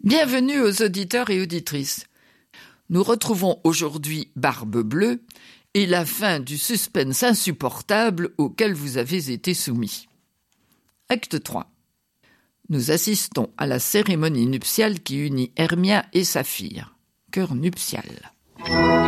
Bienvenue aux auditeurs et auditrices. Nous retrouvons aujourd'hui Barbe Bleue et la fin du suspense insupportable auquel vous avez été soumis. Acte 3. Nous assistons à la cérémonie nuptiale qui unit Hermia et Saphir. Chœur nuptial.